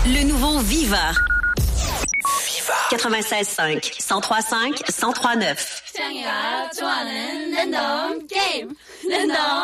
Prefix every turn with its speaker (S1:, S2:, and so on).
S1: Le nouveau Viva. 96.5, 103.5, 103.9.
S2: 시장이가 좋아하는 랜덤 게임. 랜덤